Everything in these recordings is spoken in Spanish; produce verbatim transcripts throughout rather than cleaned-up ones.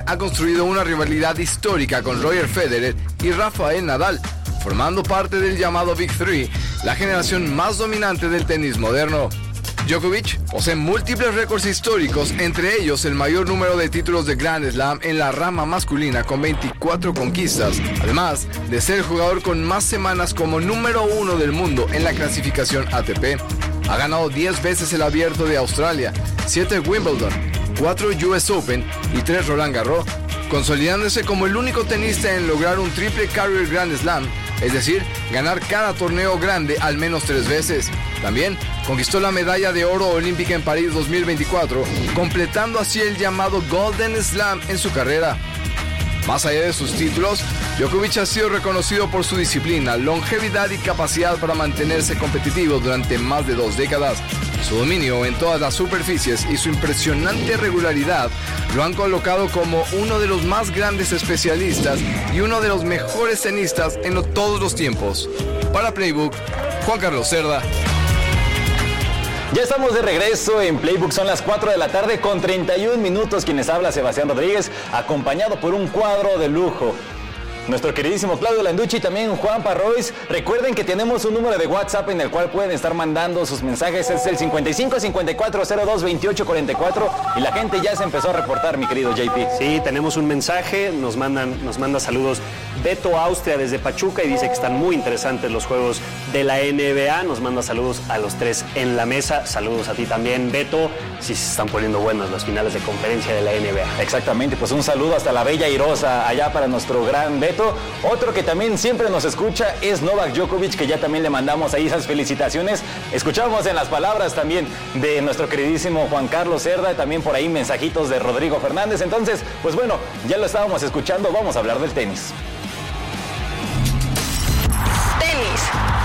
ha construido una rivalidad histórica con Roger Federer y Rafael Nadal, formando parte del llamado Big Three, la generación más dominante del tenis moderno. Djokovic posee múltiples récords históricos, entre ellos el mayor número de títulos de Grand Slam en la rama masculina con veinticuatro conquistas, además de ser el jugador con más semanas como número uno del mundo en la clasificación A T P. Ha ganado diez veces el Abierto de Australia, siete Wimbledon, cuatro U S Open y tres Roland Garros, consolidándose como el único tenista en lograr un triple Career Grand Slam, es decir, ganar cada torneo grande al menos tres veces. También conquistó la medalla de oro olímpica en París dos mil veinticuatro, completando así el llamado Golden Slam en su carrera. Más allá de sus títulos, Djokovic ha sido reconocido por su disciplina, longevidad y capacidad para mantenerse competitivo durante más de dos décadas. Su dominio en todas las superficies y su impresionante regularidad lo han colocado como uno de los más grandes especialistas y uno de los mejores tenistas en todos los tiempos. Para Playbook, Juan Carlos Cerda. Ya estamos de regreso en Playbook, son las cuatro de la tarde con treinta y un minutos. Quienes habla Sebastián Rodríguez, acompañado por un cuadro de lujo. Nuestro queridísimo Claudio Landucci y también Juan Parrois. Recuerden que tenemos un número de WhatsApp en el cual pueden estar mandando sus mensajes. Es el cincuenta y cinco cincuenta y cuatro cero dos veintiocho cuarenta y cuatro. Y la gente ya se empezó a reportar, mi querido J P. Sí, tenemos un mensaje. Nos mandan, nos manda saludos Beto Austria desde Pachuca y dice que están muy interesantes los juegos de la N B A. Nos manda saludos a los tres en la mesa. Saludos a ti también, Beto. Sí, se están poniendo buenas las finales de conferencia de la N B A. Exactamente, pues un saludo hasta la bella Irosa, allá para nuestro gran Beto. Otro que también siempre nos escucha es Novak Djokovic, que ya también le mandamos ahí esas felicitaciones. Escuchamos en las palabras también de nuestro queridísimo Juan Carlos Cerda, también por ahí mensajitos de Rodrigo Fernández. Entonces, pues bueno, ya lo estábamos escuchando, vamos a hablar del tenis. Tenis.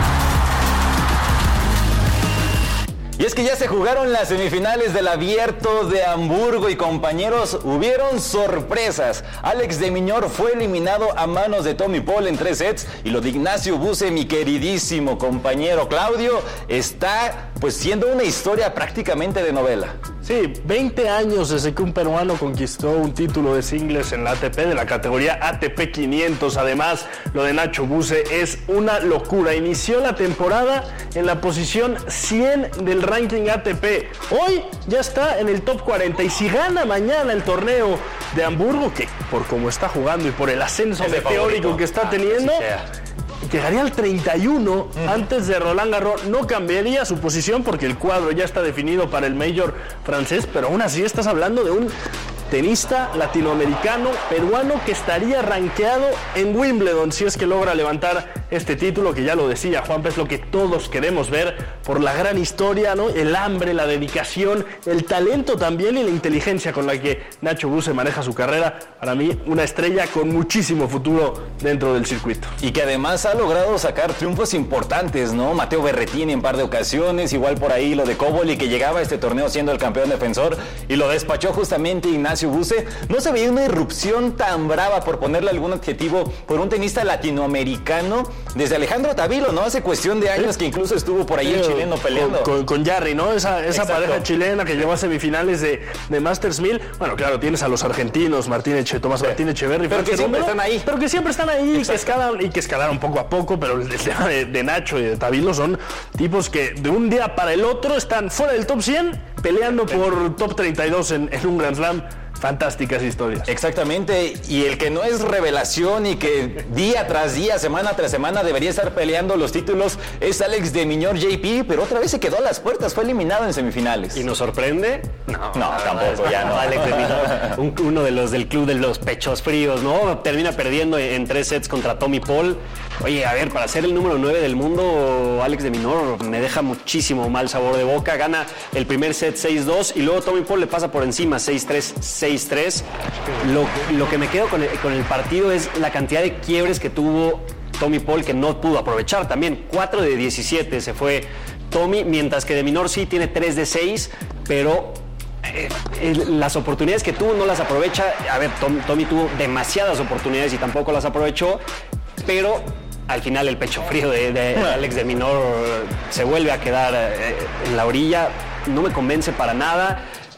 Y es que ya se jugaron las semifinales del Abierto de Hamburgo y compañeros, hubieron sorpresas. Alex de Minaur fue eliminado a manos de Tommy Paul en tres sets y lo de Ignacio Buse, mi queridísimo compañero Claudio, está pues siendo una historia prácticamente de novela. Sí, veinte años desde que un peruano conquistó un título de singles en la A T P de la categoría A T P quinientos. Además, lo de Nacho Buse es una locura. Inició la temporada en la posición cien del ranking A T P. Hoy ya está en el top cuarenta y si gana mañana el torneo de Hamburgo, que por cómo está jugando y por el ascenso meteórico que está teniendo, llegaría al treinta y uno uh-huh. antes de Roland Garros. No cambiaría su posición porque el cuadro ya está definido para el Major francés, pero aún así estás hablando de un tenista latinoamericano, peruano, que estaría rankeado en Wimbledon si es que logra levantar este título, que ya lo decía Juanpa, es lo que todos queremos ver por la gran historia, ¿no? El hambre, la dedicación, el talento también y la inteligencia con la que Nacho Buse maneja su carrera. Para mí, una estrella con muchísimo futuro dentro del circuito. Y que además ha logrado sacar triunfos importantes, ¿no? Matteo Berrettini en par de ocasiones, igual por ahí lo de Koboli, que llegaba a este torneo siendo el campeón defensor y lo despachó justamente Ignacio Buse. No se veía una irrupción tan brava, por ponerle algún adjetivo, por un tenista latinoamericano desde Alejandro Tavilo, ¿no? Hace cuestión de años que incluso estuvo por ahí sí, el chileno peleando. Con, con, con Jarry, ¿no? Esa, esa pareja chilena que llegó a semifinales de, de Masters mil. Bueno, claro, tienes a los argentinos, Martín Eche, Tomás sí. Martín Echeverry. Pero que siempre están ahí. Pero que siempre están ahí y que, escalan, y que escalaron poco a poco, pero el tema de, de Nacho y de Tavilo son tipos que de un día para el otro están fuera del top cien, peleando por top treinta y dos en, en un Grand Slam. Fantásticas historias. Exactamente, y el que no es revelación y que día tras día, semana tras semana debería estar peleando los títulos es Alex de Minaur J P, pero otra vez se quedó a las puertas, fue eliminado en semifinales. ¿Y nos sorprende? No, no tampoco, ya no. Alex de Minaur, un, uno de los del club de los pechos fríos, ¿no? Termina perdiendo en tres sets contra Tommy Paul. Oye, a ver, para ser el número nueve del mundo, Alex de Minaur me deja muchísimo mal sabor de boca. Gana el primer set seis dos y luego Tommy Paul le pasa por encima seis tres, seis tres. Lo, lo que me quedo con el, con el partido es la cantidad de quiebres que tuvo Tommy Paul, que no pudo aprovechar. También cuatro de diecisiete se fue Tommy, mientras que de Minaur sí tiene tres de seis, pero eh, eh, las oportunidades que tuvo no las aprovecha. A ver, Tom, Tommy tuvo demasiadas oportunidades y tampoco las aprovechó, pero al final el pecho frío de, de Alex de Minaur se vuelve a quedar eh, en la orilla. No me convence para nada.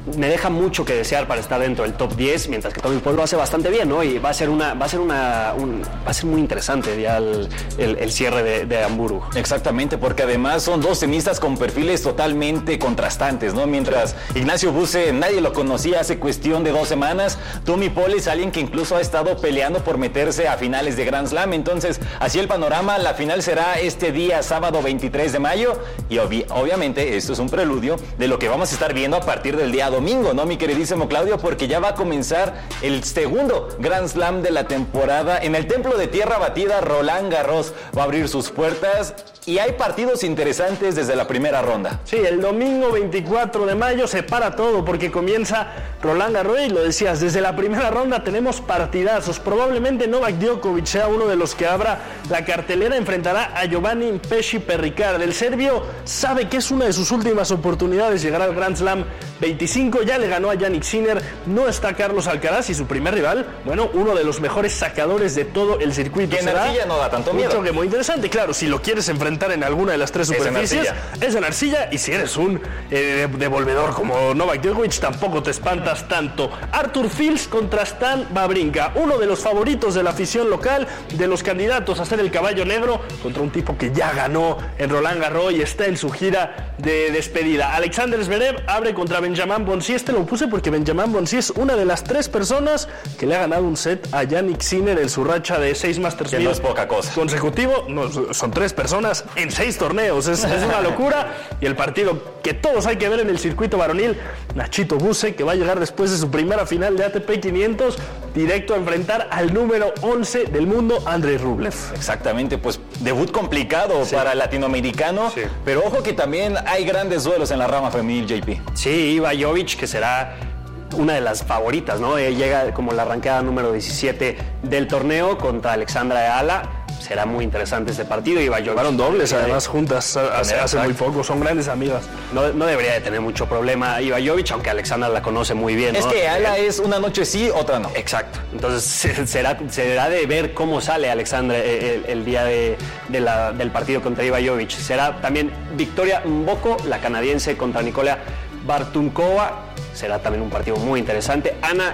me deja mucho que desear para estar dentro del top diez, mientras que Tommy Paul lo hace bastante bien, ¿no? Y va a ser una, va a ser una, un, va a ser muy interesante ya el, el, el cierre de, de Hamburgo. Exactamente, porque además son dos tenistas con perfiles totalmente contrastantes, ¿no? Mientras Ignacio Buse nadie lo conocía hace cuestión de dos semanas, Tommy Paul es alguien que incluso ha estado peleando por meterse a finales de Grand Slam. Entonces, así el panorama, la final será este día sábado veintitrés de mayo y obvi- obviamente esto es un preludio de lo que vamos a estar viendo a partir del día domingo, ¿no, mi queridísimo Claudio? Porque ya va a comenzar el segundo Grand Slam de la temporada en el Templo de Tierra Batida. Roland Garros va a abrir sus puertas y hay partidos interesantes desde la primera ronda. Sí, el domingo veinticuatro de mayo se para todo porque comienza Roland Garros y lo decías, desde la primera ronda tenemos partidazos. Probablemente Novak Djokovic sea uno de los que abra la cartelera, enfrentará a Giovanni Pesci Perricard. El serbio sabe que es una de sus últimas oportunidades llegar al Grand Slam veinticinco, ya le ganó a Jannik Sinner, no está Carlos Alcaraz y su primer rival, bueno, uno de los mejores sacadores de todo el circuito. Que en arcilla no da tanto miedo. Un choque muy interesante, claro, si lo quieres enfrentar en alguna de las tres superficies, es en arcilla, y si eres un eh, devolvedor como Novak Djokovic, tampoco te espantas tanto. Arthur Fils contra Stan Wawrinka, uno de los favoritos de la afición local, de los candidatos a ser el caballo negro, contra un tipo que ya ganó en Roland Garros y está en su gira de despedida. Alexander Zverev abre contra Benjamin Bonzi. Este lo puse porque Benjamin Bonzi es una de las tres personas que le ha ganado un set a Jannik Sinner en su racha de seis Masters que no es poca cosa. Consecutivo. No, son tres personas en seis torneos. Es, es una locura. Y el partido que todos hay que ver en el circuito varonil, Nachito Buse, que va a llegar después de su primera final de A T P quinientos, directo a enfrentar al número once del mundo, Andrei Rublev. Exactamente, pues debut complicado sí. para el latinoamericano, sí. pero ojo que también hay grandes duelos en la rama femenil, J P. Sí, Iva Jovic, que será una de las favoritas, ¿no? Eh, llega como la arrancada número diecisiete del torneo contra Alexandra Ala. Será muy interesante este partido. Iva Jovic. Jugaron dobles, además, juntas hace, hace muy poco. Son grandes amigas. No, no debería de tener mucho problema Iva Jovic, aunque Alexandra la conoce muy bien, ¿no? Es que Ala es una noche sí, otra no. Exacto. Entonces será, será de ver cómo sale Alexandra el, el día de, de la, del partido contra Iva Jovic. Será también Victoria Mboko, la canadiense, contra Nicola Bartunkova. Será también un partido muy interesante. Ana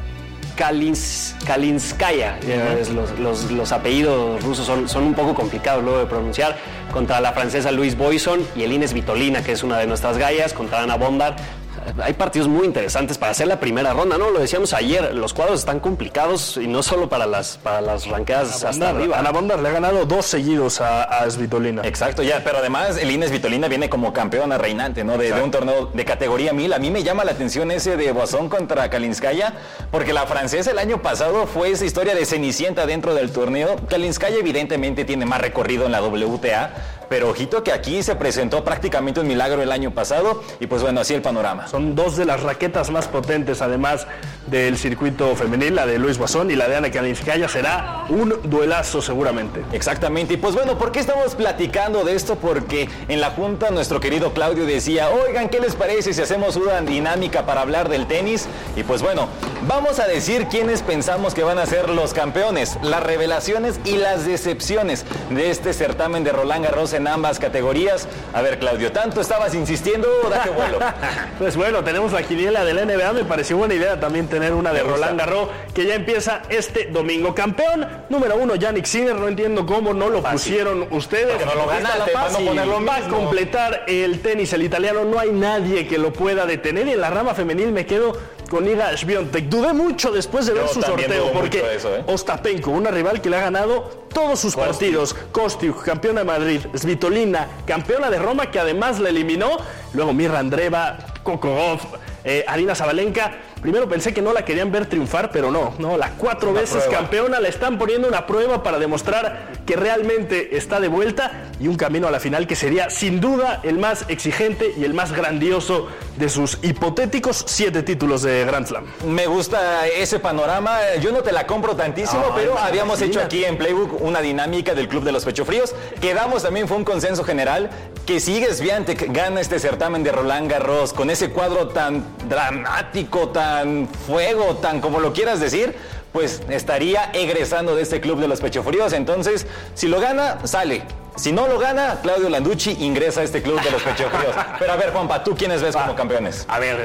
Kalins, Kalinskaya, uh-huh. los, los, los apellidos rusos son, son un poco complicados luego de pronunciar, contra la francesa Louise Boyson, y Elina Svitolina, que es una de nuestras gallas, contra Ana Bondar. Hay partidos muy interesantes para hacer la primera ronda, ¿no? Lo decíamos ayer, los cuadros están complicados y no solo para las, para las ranqueadas hasta arriba. Ana Bondar le ha ganado dos seguidos a, a Svitolina. Exacto, ya, pero además Elina Svitolina viene como campeona reinante, ¿no? De, de un torneo de categoría mil. A mí me llama la atención ese de Boisson contra Kalinskaya, porque la francesa el año pasado fue esa historia de cenicienta dentro del torneo. Kalinskaya evidentemente tiene más recorrido en la W T A, pero ojito que aquí se presentó prácticamente un milagro el año pasado y pues bueno, así el panorama. Son dos de las raquetas más potentes además del circuito femenil, la de Louise Boisson y la de Ana Kalinskaya. Será un duelazo seguramente. Exactamente, y pues bueno, ¿por qué estamos platicando de esto? Porque en la junta nuestro querido Claudio decía, oigan, ¿qué les parece si hacemos una dinámica para hablar del tenis? Y pues bueno, vamos a decir quiénes pensamos que van a ser los campeones, las revelaciones y las decepciones de este certamen de Roland Garros en ambas categorías. A ver, Claudio, tanto estabas insistiendo, date vuelo. Pues bueno, tenemos la quiniela de la N B A, me pareció buena idea también tener una de Roland Garros, que ya empieza este domingo. Campeón número uno, Jannik Sinner, no entiendo cómo no lo fácil. pusieron ustedes. Porque no lo ganaste, para no ponerlo mismo. Va a completar el tenis, el italiano, no hay nadie que lo pueda detener, y en la rama femenil me quedo con Iga Świątek. Dudé mucho después de ver Yo su sorteo, porque eso, ¿eh? Ostapenko, una rival que le ha ganado todos sus Kostiuk. partidos. Kostiuk, campeona de Madrid. Svitolina, campeona de Roma, que además la eliminó. Luego Mirra Andreeva, Coco Gauff, eh, Arina Sabalenka. Primero pensé que no la querían ver triunfar, pero no, no, la cuatro una veces prueba. campeona le están poniendo una prueba para demostrar que realmente está de vuelta, y un camino a la final que sería sin duda el más exigente y el más grandioso de sus hipotéticos siete títulos de Grand Slam. Me gusta ese panorama, yo no te la compro tantísimo, Ay, pero habíamos hecho aquí en Playbook una dinámica del Club de los Pechofríos. Quedamos también, fue un consenso general, que si Iga Świątek gana este certamen de Roland Garros con ese cuadro tan dramático, tan fuego, tan como lo quieras decir, pues estaría egresando de este Club de los Pechofríos. Entonces, si lo gana, sale. Si no lo gana, Claudio Landucci ingresa a este Club de los Pechofríos. Pero a ver, Juanpa, ¿tú quiénes ves Va. como campeones? A ver,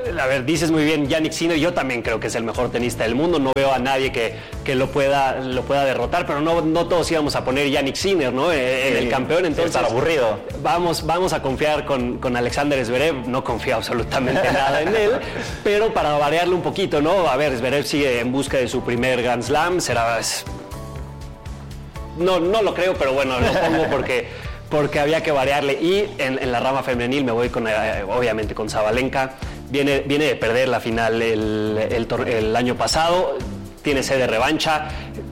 A ver, dices muy bien, Jannik Sinner, yo también creo que es el mejor tenista del mundo, no veo a nadie que, que lo, pueda, lo pueda derrotar, pero no, no todos íbamos a poner Jannik Sinner, ¿no? En sí, el campeón, entonces... Está aburrido. Vamos, vamos a confiar con, con Alexander Zverev, no confío absolutamente nada en él, pero para variarle un poquito, ¿no? A ver, Zverev sigue en busca de su primer Grand Slam, será... No, no lo creo, pero bueno, lo pongo porque, porque había que variarle. Y en, en la rama femenil me voy con, eh, obviamente, con Sabalenka. Viene, viene de perder la final el, el, el año pasado, tiene sed de revancha.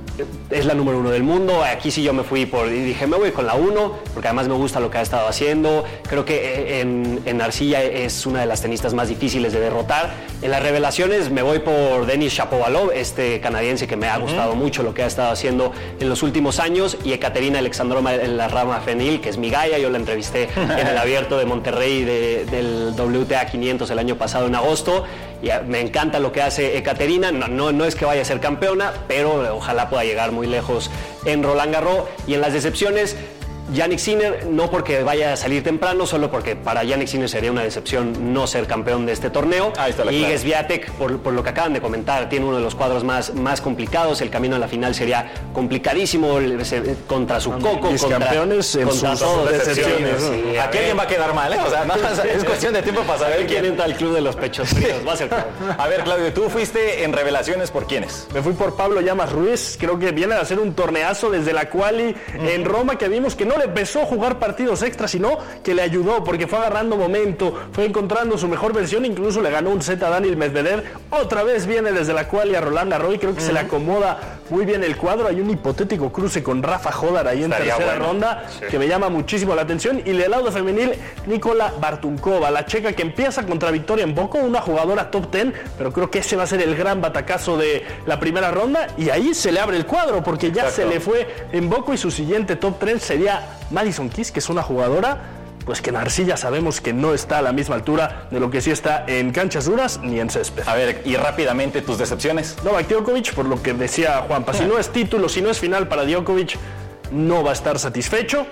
Es la número uno del mundo. Aquí sí yo me fui por y dije me voy con la uno porque además me gusta lo que ha estado haciendo. Creo que en, en arcilla es una de las tenistas más difíciles de derrotar. En las revelaciones me voy por Denis Shapovalov, este canadiense que me ha gustado uh-huh. mucho lo que ha estado haciendo en los últimos años, y Ekaterina Alexandrova en la rama femenil, que es mi galla. Yo la entrevisté en el Abierto de Monterrey de, del W T A quinientos el año pasado en agosto. Y me encanta lo que hace Ekaterina. No, no, no es que vaya a ser campeona, pero ojalá pueda llegar muy lejos en Roland Garros. Y en las decepciones, Jannik Sinner, no porque vaya a salir temprano, solo porque para Jannik Sinner sería una decepción no ser campeón de este torneo. Ahí está la y clave. Swiatek, por, por lo que acaban de comentar, tiene uno de los cuadros más, más complicados. El camino a la final sería complicadísimo contra su coco, Mis contra, campeones en contra sus todos. decepciones. Sí, ¿A qué alguien va a quedar mal? ¿eh? O sea, no, es cuestión de tiempo para saber quién entra al club de los pechos fríos. Va a ser claro. A ver, Claudio, tú fuiste en revelaciones ¿por quiénes? Me fui por Pablo Llamas Ruiz. Creo que viene a hacer un torneazo desde la quali uh-huh. en Roma, que vimos que no le empezó a jugar partidos extras, sino que le ayudó porque fue agarrando momento, fue encontrando su mejor versión, incluso le ganó un set a Daniil Medvedev. Otra vez viene desde la quali a Roland Garros y creo que uh-huh. se le acomoda muy bien el cuadro. Hay un hipotético cruce con Rafa Hodar ahí en Estaría tercera bueno. ronda sí. que me llama muchísimo la atención. Y del lado femenil, Nikola Bartunkova, la checa que empieza contra Victoria Mboko, una jugadora top diez, pero creo que ese va a ser el gran batacazo de la primera ronda, y ahí se le abre el cuadro porque ya Exacto. se le fue Mboko, y su siguiente top tres sería Madison Keys, que es una jugadora pues que en arcilla sabemos que no está a la misma altura de lo que sí está en canchas duras ni en césped. A ver, y rápidamente tus decepciones. Novak Djokovic, por lo que decía Juanpa, si no es título, si no es final para Djokovic, no va a estar satisfecho.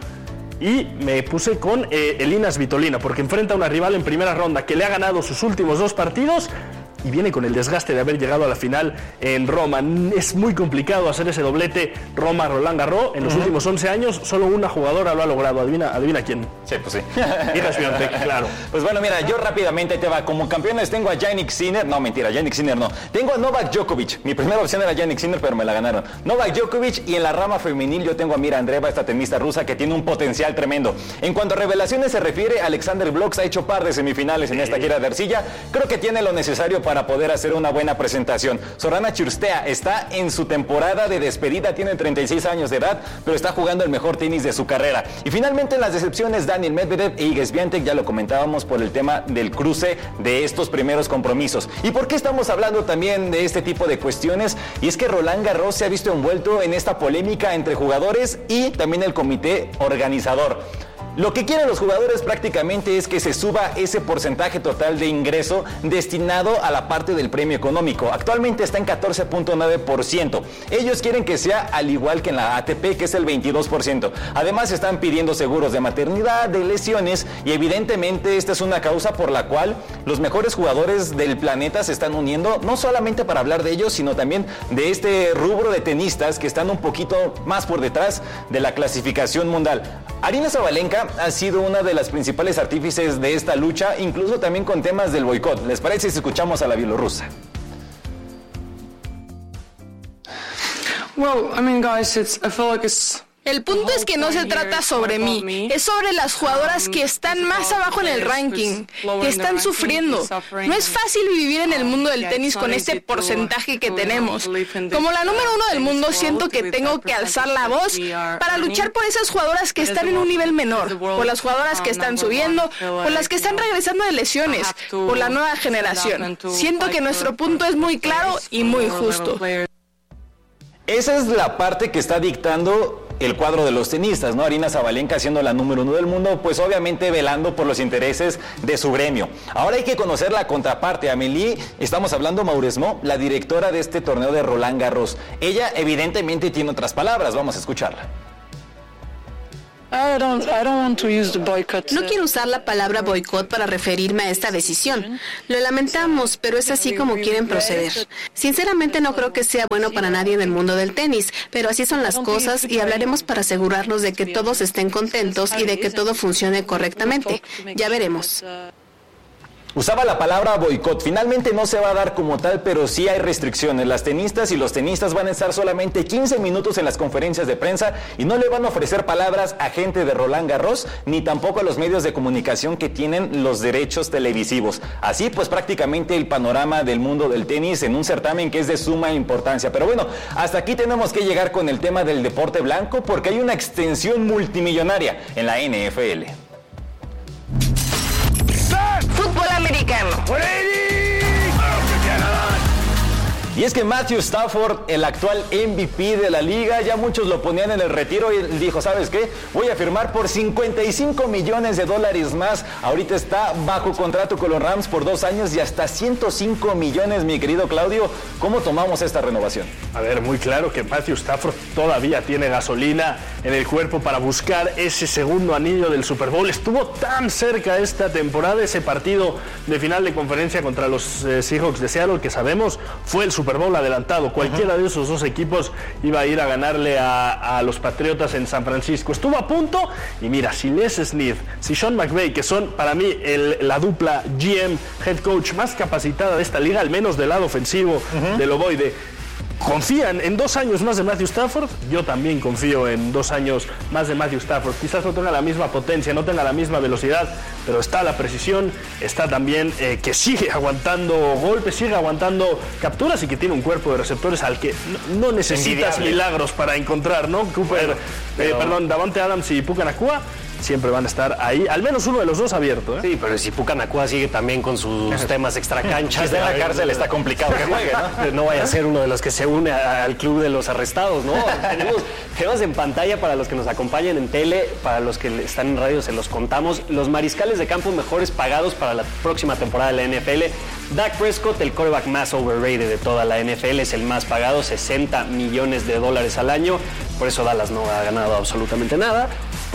Y me puse con eh, Elina Svitolina, porque enfrenta a una rival en primera ronda que le ha ganado sus últimos dos partidos y viene con el desgaste de haber llegado a la final en Roma. Es muy complicado hacer ese doblete Roma-Roland Garros. En los uh-huh. últimos once años, solo una jugadora lo ha logrado. Adivina, adivina quién. Sí, pues sí. Iga Swiatek, claro. Pues bueno, mira, yo rápidamente te va. Como campeones tengo a Jannik Sinner. No, mentira, Jannik Sinner no. Tengo a Novak Djokovic. Mi primera opción era Jannik Sinner, pero me la ganaron. Novak Djokovic, y en la rama femenil yo tengo a Mira Andreeva, esta tenista rusa que tiene un potencial tremendo. En cuanto a revelaciones se refiere, Alexander Bloks ha hecho par de semifinales en esta gira de arcilla. Creo que tiene lo necesario para para poder hacer una buena presentación. Sorana Cirstea está en su temporada de despedida, tiene treinta y seis años de edad, pero está jugando el mejor tenis de su carrera. Y finalmente en las decepciones, Daniil Medvedev e Iga Swiatek, ya lo comentábamos por el tema del cruce de estos primeros compromisos. ¿Y por qué estamos hablando también de este tipo de cuestiones? Y es que Roland Garros se ha visto envuelto en esta polémica entre jugadores y también el comité organizador. Lo que quieren los jugadores prácticamente es que se suba ese porcentaje total de ingreso destinado a la parte del premio económico. Actualmente está en catorce punto nueve por ciento. Ellos quieren que sea al igual que en la A T P, que es el veintidós por ciento. Además están pidiendo seguros de maternidad, de lesiones, y evidentemente esta es una causa por la cual los mejores jugadores del planeta se están uniendo, no solamente para hablar de ellos, sino también de este rubro de tenistas que están un poquito más por detrás de la clasificación mundial. Aryna Sabalenka ha sido una de las principales artífices de esta lucha, incluso también con temas del boicot. ¿Les parece si escuchamos a la bielorrusa? Well, I mean, guys, it's, I feel like it's... El punto es que no se trata sobre mí, es sobre las jugadoras que están más abajo en el ranking, que están sufriendo. No es fácil vivir en el mundo del tenis con este porcentaje que tenemos. Como la número uno del mundo, siento que tengo que alzar la voz para luchar por esas jugadoras que están en un nivel menor, por las jugadoras que están subiendo, por las que están regresando de lesiones, por la nueva generación. Siento que nuestro punto es muy claro y muy justo. Esa es la parte que está dictando el cuadro de los tenistas, ¿no? Aryna Sabalenka siendo la número uno del mundo, pues obviamente velando por los intereses de su gremio. Ahora hay que conocer la contraparte. Amélie, estamos hablando Mauresmo, la directora de este torneo de Roland Garros. Ella evidentemente tiene otras palabras, vamos a escucharla. No quiero usar la palabra boicot para referirme a esta decisión. Lo lamentamos, pero es así como quieren proceder. Sinceramente no creo que sea bueno para nadie en el mundo del tenis, pero así son las cosas y hablaremos para asegurarnos de que todos estén contentos y de que todo funcione correctamente. Ya veremos. Usaba la palabra boicot. Finalmente no se va a dar como tal, pero sí hay restricciones. Las tenistas y los tenistas van a estar solamente quince minutos en las conferencias de prensa y no le van a ofrecer palabras a gente de Roland Garros ni tampoco a los medios de comunicación que tienen los derechos televisivos. Así pues prácticamente el panorama del mundo del tenis en un certamen que es de suma importancia. Pero bueno, hasta aquí tenemos que llegar con el tema del deporte blanco porque hay una extensión multimillonaria en la N F L. Fútbol americano. Y es que Matthew Stafford, el actual M V P de la liga, ya muchos lo ponían en el retiro y él dijo, ¿sabes qué? Voy a firmar por cincuenta y cinco millones de dólares más. Ahorita está bajo contrato con los Rams por dos años y hasta ciento cinco millones, mi querido Claudio. ¿Cómo tomamos esta renovación? A ver, muy claro que Matthew Stafford todavía tiene gasolina en el cuerpo para buscar ese segundo anillo del Super Bowl. Estuvo tan cerca esta temporada, ese partido de final de conferencia contra los eh, Seahawks de Seattle, que sabemos fue el Super Super Bowl adelantado. Cualquiera uh-huh. de esos dos equipos iba a ir a ganarle a, a los Patriotas en San Francisco. Estuvo a punto y mira, si Les Snead, si Sean McVay, que son para mí el, la dupla G M, head coach más capacitada de esta liga, al menos del lado ofensivo uh-huh. del ovoide, confían en dos años más de Matthew Stafford, yo también confío en dos años más de Matthew Stafford. Quizás no tenga la misma potencia, no tenga la misma velocidad, pero está la precisión, está también eh, que sigue aguantando golpes, sigue aguantando capturas y que tiene un cuerpo de receptores al que no, no necesitas Envidiable. milagros para encontrar, ¿no? Cooper, bueno, pero... eh, perdón, Davante Adams y Puka Nacua siempre van a estar ahí, al menos uno de los dos abierto, ¿eh? Sí, pero si Puka Nacua sigue también con sus temas extracanchas. Desde la cárcel está complicado que juegue, ¿no? No vaya a ser uno de los que se une al club de los arrestados, ¿no? Tenemos, tenemos en pantalla para los que nos acompañan en tele, para los que están en radio se los contamos, los mariscales de campo mejores pagados para la próxima temporada de la N F L. Dak Prescott, el quarterback más overrated de toda la N F L, es el más pagado, sesenta millones de dólares al año. Por eso Dallas no ha ganado absolutamente nada,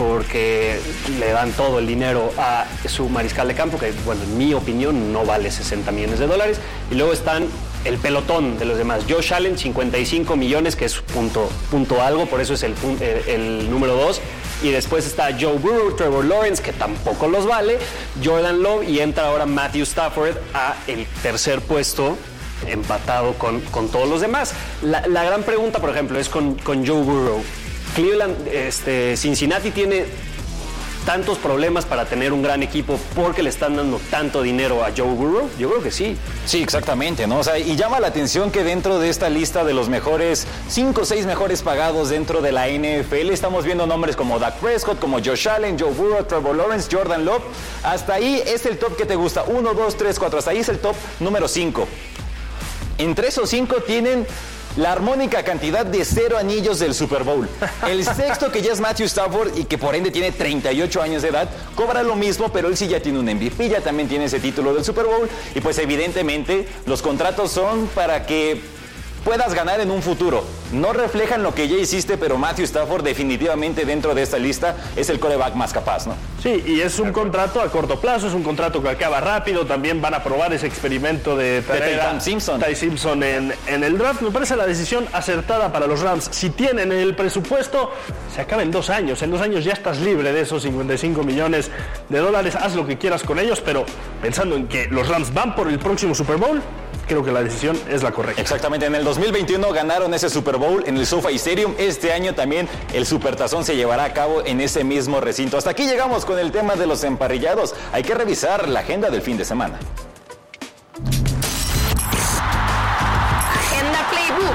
porque le dan todo el dinero a su mariscal de campo, que, bueno, en mi opinión no vale sesenta millones de dólares. Y luego están el pelotón de los demás. Josh Allen, cincuenta y cinco millones, que es punto, punto algo, por eso es el, el, el número dos. Y después está Joe Burrow, Trevor Lawrence, que tampoco los vale, Jordan Love, y entra ahora Matthew Stafford a el tercer puesto, empatado con, con todos los demás. La, la gran pregunta, por ejemplo, es con, con Joe Burrow. Cleveland, este, Cincinnati tiene tantos problemas para tener un gran equipo porque le están dando tanto dinero a Joe Burrow. Yo creo que sí. Sí, exactamente, ¿no? O sea, y llama la atención que dentro de esta lista de los mejores, cinco o seis mejores pagados dentro de la N F L, estamos viendo nombres como Dak Prescott, como Josh Allen, Joe Burrow, Trevor Lawrence, Jordan Love. Hasta ahí es el top que te gusta. Uno, dos, tres, cuatro. Hasta ahí es el top número cinco. Entre esos cinco tienen la armónica cantidad de cero anillos del Super Bowl. El sexto, que ya es Matthew Stafford y que por ende tiene treinta y ocho años de edad, cobra lo mismo, pero él sí ya tiene un M V P, ya también tiene ese título del Super Bowl. Y pues evidentemente los contratos son para que puedas ganar en un futuro. No reflejan lo que ya hiciste, pero Matthew Stafford definitivamente dentro de esta lista es el quarterback más capaz, ¿no? Sí, y es un contrato a corto plazo, es un contrato que acaba rápido. También van a probar ese experimento de traer a Simpson, Ty Simpson en, en el draft. Me parece la decisión acertada para los Rams. Si tienen el presupuesto, se acaba en dos años. En dos años ya estás libre de esos cincuenta y cinco millones de dólares. Haz lo que quieras con ellos, pero pensando en que los Rams van por el próximo Super Bowl, creo que la decisión es la correcta. Exactamente, en el dos mil veintiuno ganaron ese Super Bowl en el SoFi Stadium. Este año también el Supertazón se llevará a cabo en ese mismo recinto. Hasta aquí llegamos con el tema de los emparrillados. Hay que revisar la agenda del fin de semana. Agenda Playbook.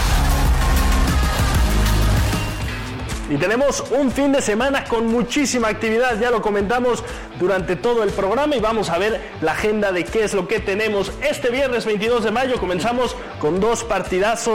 Y tenemos un fin de semana con muchísima actividad, ya lo comentamos durante todo el programa, y vamos a ver la agenda de qué es lo que tenemos. Este viernes veintidós de mayo comenzamos con dos partidazos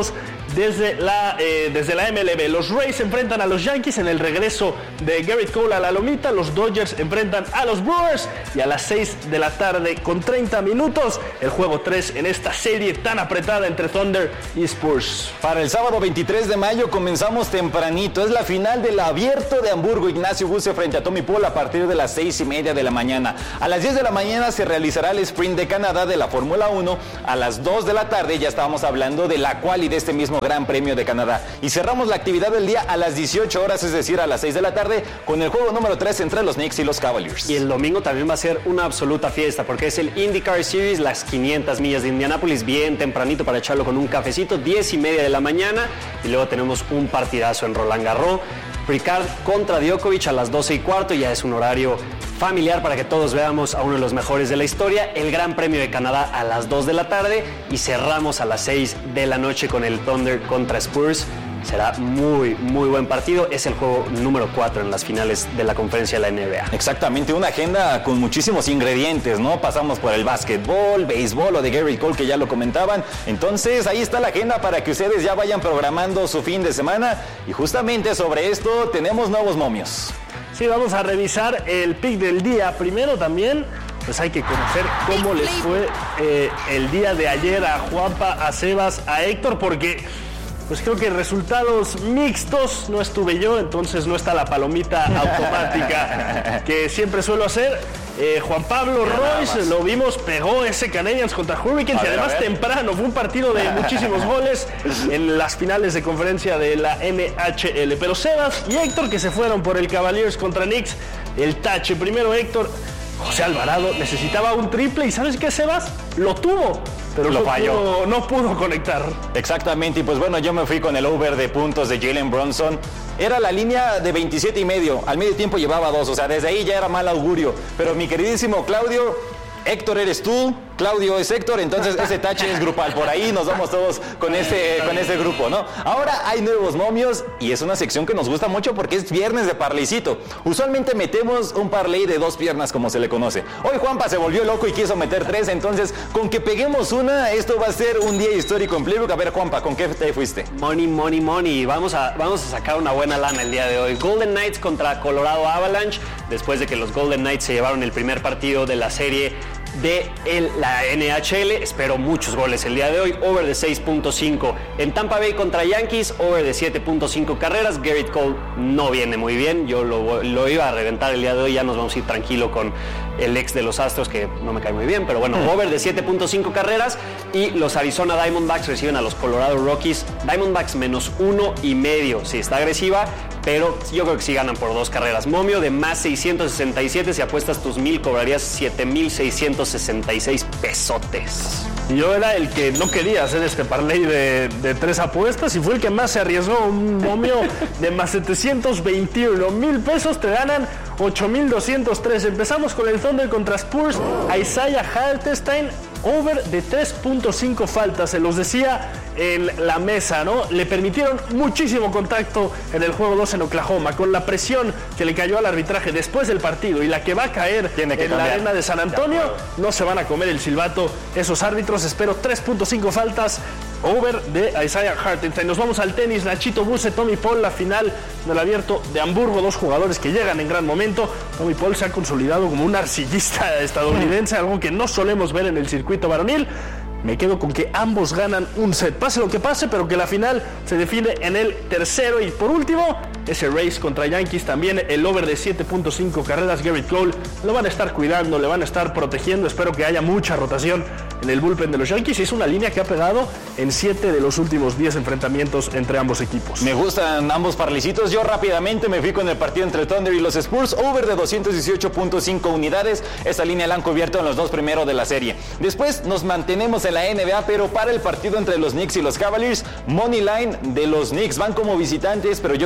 desde la, eh, desde la M L B. Los Rays enfrentan a los Yankees en el regreso de Gerrit Cole a la lomita. Los Dodgers enfrentan a los Brewers y a las seis de la tarde con treinta minutos el juego tres en esta serie tan apretada entre Thunder y Spurs. Para el sábado veintitrés de mayo comenzamos tempranito. Es la final del Abierto de Hamburgo. Ignacio Buse frente a Tommy Paul a partir de las seis y media de la mañana. A las diez de la mañana se realizará el Sprint de Canadá de la Fórmula uno. A las dos de la tarde ya estábamos hablando de la quali de este mismo Gran Premio de Canadá. Y cerramos la actividad del día a las dieciocho horas, es decir, a las seis de la tarde, con el juego número tres entre los Knicks y los Cavaliers. Y el domingo también va a ser una absoluta fiesta, porque es el IndyCar Series, las quinientas millas de Indianápolis, bien tempranito para echarlo con un cafecito, diez y media de la mañana. Y luego tenemos un partidazo en Roland Garros. Ricard contra Djokovic a las doce y cuarto, ya es un horario familiar para que todos veamos a uno de los mejores de la historia. El Gran Premio de Canadá a las dos de la tarde y cerramos a las seis de la noche con el Thunder contra Spurs. Será muy, muy buen partido. Es el juego número cuatro en las finales de la conferencia de la N B A. Exactamente, una agenda con muchísimos ingredientes, ¿no? Pasamos por el básquetbol, béisbol o de Gerrit Cole, que ya lo comentaban. Entonces, ahí está la agenda para que ustedes ya vayan programando su fin de semana. Y justamente sobre esto tenemos nuevos momios. Sí, vamos a revisar el pick del día. Primero también, pues hay que conocer cómo les fue eh, el día de ayer a Juanpa, a Sebas, a Héctor, porque pues creo que resultados mixtos. No estuve yo, entonces no está la palomita automática que siempre suelo hacer. Eh, Juan Pablo Royce, lo vimos, pegó ese Canadiens contra Hurricanes y además temprano. Fue un partido de muchísimos goles en las finales de conferencia de la N H L. Pero Sebas y Héctor, que se fueron por el Cavaliers contra Knicks, el tache. Primero Héctor, José Alvarado necesitaba un triple y ¿sabes qué, Sebas? Lo tuvo, pero lo no falló. Pudo, no pudo conectar. Exactamente, y pues bueno, yo me fui con el over de puntos de Jalen Brunson. Era la línea de veintisiete y medio, al medio tiempo llevaba dos, o sea, desde ahí ya era mal augurio. Pero mi queridísimo Claudio, Héctor eres tú, Claudio es Héctor, entonces ese tache es grupal. Por ahí nos vamos todos con este, con este grupo, ¿no? Ahora hay nuevos momios y es una sección que nos gusta mucho porque es viernes de parlaycito. Usualmente metemos un parlay de dos piernas, como se le conoce. Hoy Juanpa se volvió loco y quiso meter tres, entonces con que peguemos una, esto va a ser un día histórico en Playbook. A ver, Juanpa, ¿con qué te fuiste? Money, money, money. Vamos a, vamos a sacar una buena lana el día de hoy. Golden Knights contra Colorado Avalanche, después de que los Golden Knights se llevaron el primer partido de la serie de el, la N H L. Espero muchos goles el día de hoy. Over de seis punto cinco. En Tampa Bay contra Yankees, over de siete punto cinco carreras. Gerrit Cole no viene muy bien. Yo lo, lo iba a reventar el día de hoy. Ya nos vamos a ir tranquilo con el ex de los Astros, que no me cae muy bien, pero bueno, over de siete punto cinco carreras. Y los Arizona Diamondbacks reciben a los Colorado Rockies. Diamondbacks menos uno y medio. Sí, está agresiva, pero yo creo que sí ganan por dos carreras. Momio de más seiscientos sesenta y siete. Si apuestas tus mil, cobrarías siete mil seiscientos sesenta y seis pesotes. Yo era el que no quería hacer este parlay de, de tres apuestas y fue el que más se arriesgó. Un momio de más setecientos veintiuno mil pesos, te ganan ocho mil doscientos tres. Empezamos con el Thunder contra Spurs. Isaiah Hartenstein, over de tres punto cinco faltas. Se los decía en la mesa, ¿no? Le permitieron muchísimo contacto en el juego dos en Oklahoma. Con la presión que le cayó al arbitraje después del partido y la que va a caer Tiene que en cambiar. la arena de San Antonio, no se van a comer el silbato esos árbitros. Espero tres punto cinco faltas. Over de Isaiah Hartenstein. Nos vamos al tenis. Nachito Buse, Tommy Paul, la final del Abierto de Hamburgo. Dos jugadores que llegan en gran momento. Tommy Paul se ha consolidado como un arcillista estadounidense, algo que no solemos ver en el circuito varonil. Me quedo con que ambos ganan un set. Pase lo que pase, pero que la final se define en el tercero. Y por último, ese Rays contra Yankees, también el over de siete punto cinco carreras. Gerrit Cole lo van a estar cuidando, le van a estar protegiendo. Espero que haya mucha rotación en el bullpen de los Yankees. Es una línea que ha pegado en siete de los últimos diez enfrentamientos entre ambos equipos. Me gustan ambos parlicitos. Yo rápidamente me fui con el partido entre Thunder y los Spurs. Over de doscientos dieciocho punto cinco unidades. Esta línea la han cubierto en los dos primeros de la serie. Después nos mantenemos en la N B A, pero para el partido entre los Knicks y los Cavaliers, money line de los Knicks. Van como visitantes, pero yo confío que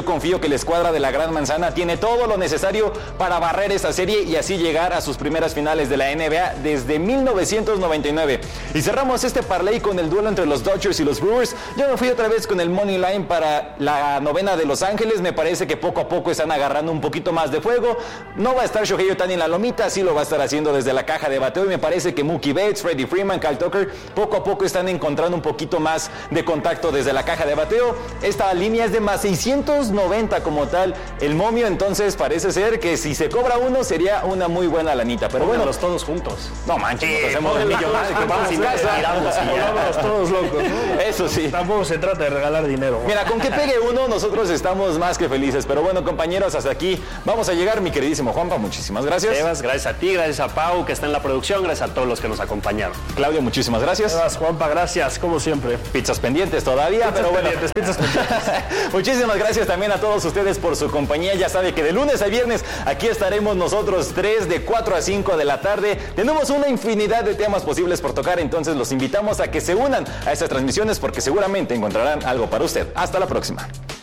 que la escuadra de la Gran Manzana tiene todo lo necesario para barrer esta serie y así llegar a sus primeras finales de la N B A desde mil novecientos noventa y nueve. Y cerramos este parlay con el duelo entre los Dodgers y los Brewers. Yo me fui otra vez con el money line para la novena de Los Ángeles. Me parece que poco a poco están agarrando un poquito más de fuego. No va a estar Shohei Ohtani en la lomita, sí lo va a estar haciendo desde la caja de bateo y me parece que Mookie Betts, Freddie Freeman, Kyle Tucker poco a poco están encontrando un poquito más de contacto desde la caja de bateo. Esta línea es de más seiscientos noventa como tal el momio, entonces parece ser que si se cobra uno sería una muy buena lanita, pero bueno, los todos juntos. No manches, nos hacemos el millonario que vamos sin casa. Vámonos todos locos, ¿no? Eso sí. Tampoco se trata de regalar dinero. Mira, con que pegue uno, nosotros estamos más que felices. Pero bueno, compañeros, hasta aquí vamos a llegar, mi queridísimo Juanpa. Muchísimas gracias. Evas, gracias a ti, gracias a Pau, que está en la producción, gracias a todos los que nos acompañaron. Claudio, muchísimas gracias. Evas, Juanpa, gracias, como siempre. Pizzas pendientes todavía, pizzas pero bueno. Pendientes, pizzas pendientes. Muchísimas gracias también a todos ustedes por su compañía. Ya sabe que de lunes a viernes aquí estaremos nosotros tres de cuatro a cinco de la tarde. Tenemos una infinidad de temas posibles por tocar, entonces los invitamos a que se unan a estas transmisiones porque seguramente encontrarán algo para usted. Hasta la próxima.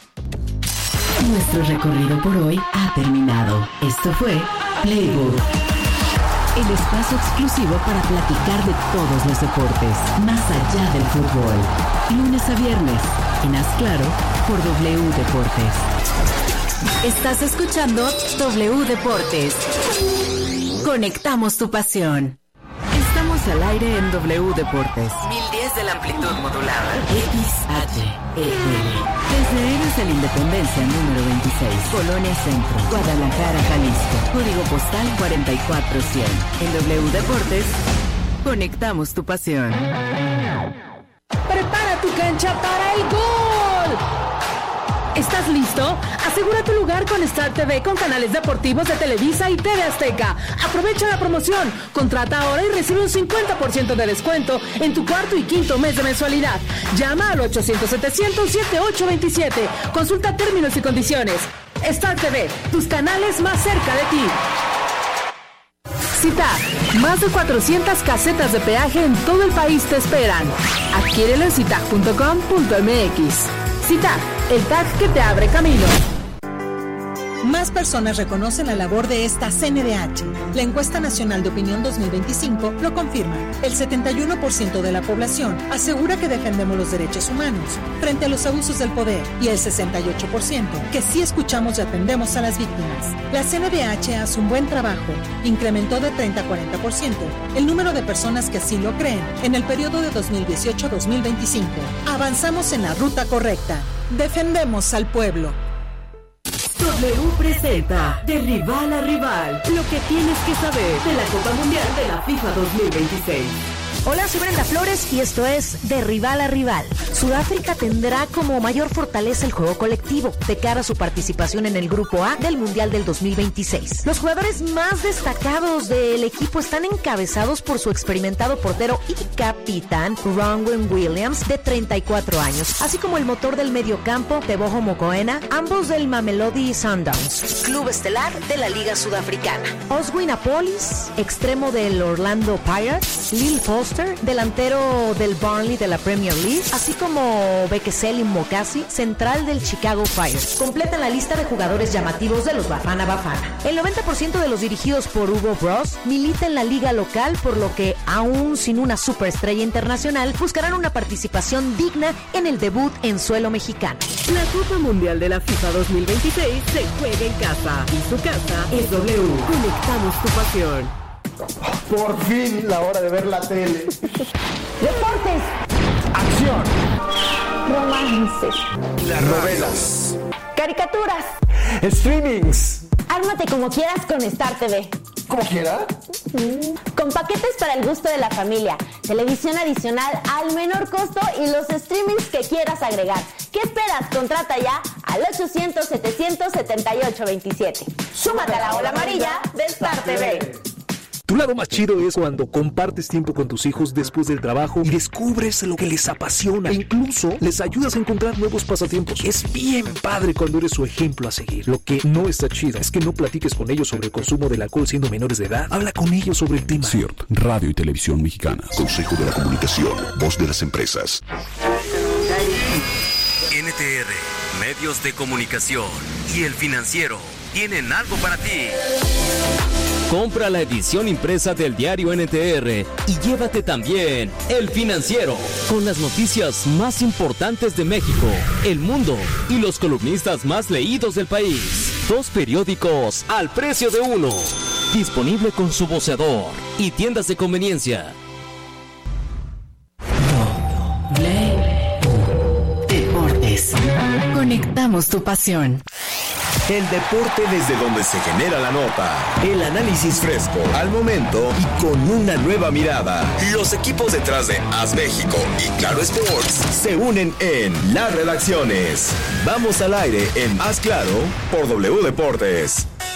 Nuestro recorrido por hoy ha terminado. Esto fue Playbook, el espacio exclusivo para platicar de todos los deportes, más allá del fútbol. Lunes a viernes, en Haz Claro, por W Deportes. Estás escuchando W Deportes. Conectamos tu pasión. Estamos al aire en W Deportes. mil diez de la amplitud modulada. X H E L. Desde Héroes de la Independencia número veintiséis, Colonia Centro, Guadalajara, Jalisco. Código postal cuarenta y cuatro cien. En W Deportes, conectamos tu pasión. Prepara tu cancha para el gol. ¿Estás listo? Asegura tu lugar con Star T V con canales deportivos de Televisa y T V Azteca. Aprovecha la promoción. Contrata ahora y recibe un cincuenta por ciento de descuento en tu cuarto y quinto mes de mensualidad. Llama al ochocientos setecientos setenta y ocho veintisiete. Consulta términos y condiciones. Star T V, tus canales más cerca de ti. Citag, más de cuatrocientas casetas de peaje en todo el país te esperan. Adquiérelo en citag punto com punto m x. Citag, el tag que te abre camino. Más personas reconocen la labor de esta C N D H. La encuesta nacional de opinión dos mil veinticinco lo confirma. El setenta y uno por ciento de la población asegura que defendemos los derechos humanos frente a los abusos del poder y el sesenta y ocho por ciento que sí escuchamos y atendemos a las víctimas. La C N D H hace un buen trabajo. Incrementó de treinta a cuarenta por ciento el número de personas que así lo creen en el periodo de dos mil dieciocho a dos mil veinticinco. Avanzamos en la ruta correcta. Defendemos al pueblo. W presenta De Rival a Rival, lo que tienes que saber de la Copa Mundial de la FIFA dos mil veintiséis. Hola, soy Brenda Flores y esto es De Rival a Rival. Sudáfrica tendrá como mayor fortaleza el juego colectivo de cara a su participación en el Grupo A del Mundial del dos mil veintiséis. Los jugadores más destacados del equipo están encabezados por su experimentado portero y capitán Ronwen Williams, de treinta y cuatro años, así como el motor del mediocampo Teboho Mokoena, ambos del Mamelodi Sundowns, club estelar de la Liga Sudafricana. Oswin Apolis, extremo del Orlando Pirates, Lil Foster, delantero del Burnley de la Premier League, así como Bekeseli Mokasi, central del Chicago Fire. Completan la lista de jugadores llamativos de los Bafana Bafana. El noventa por ciento de los dirigidos por Hugo Bros milita en la liga local, por lo que, aún sin una superestrella internacional, buscarán una participación digna en el debut en suelo mexicano. La Copa Mundial de la FIFA dos mil veintiséis se juega en casa y su casa es W. Conectamos tu pasión. Por fin la hora de ver la tele. Deportes. Acción. Romance. Las novelas. Caricaturas. Streamings. Ármate como quieras con Star T V. ¿Como quiera? Con paquetes para el gusto de la familia, televisión adicional al menor costo y los streamings que quieras agregar. ¿Qué esperas? Contrata ya al ochocientos setecientos setenta y ocho veintisiete. Súmate a la ola amarilla de Star T V. Tu lado más chido es cuando compartes tiempo con tus hijos después del trabajo y descubres lo que les apasiona e incluso les ayudas a encontrar nuevos pasatiempos. Es bien padre cuando eres su ejemplo a seguir. Lo que no está chido es que no platiques con ellos sobre el consumo del alcohol siendo menores de edad. Habla con ellos sobre el tema. C I R T, Radio y Televisión Mexicanas. Consejo de la Comunicación, voz de las empresas. N T R, medios de comunicación y El Financiero tienen algo para ti. Compra la edición impresa del diario N T R y llévate también El Financiero, con las noticias más importantes de México, el mundo y los columnistas más leídos del país. Dos periódicos al precio de uno. Disponible con su voceador y tiendas de conveniencia. Deportes. Conectamos tu pasión. El deporte desde donde se genera la nota. El análisis fresco, al momento y con una nueva mirada. Los equipos detrás de A S México y Claro Sports se unen en las redacciones. Vamos al aire en Haz Claro por W Deportes.